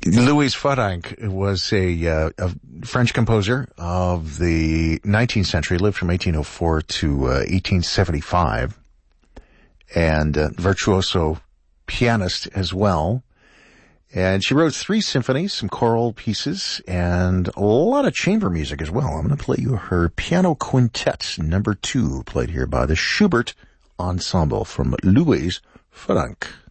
Louise Farrenc was a French composer of the 19th century, lived from 1804 to 1875, and virtuoso pianist as well. And she wrote 3 symphonies, some choral pieces, and a lot of chamber music as well. I'm going to play you her Piano Quintet number 2, played here by the Schubert Ensemble from Louise Farrenc.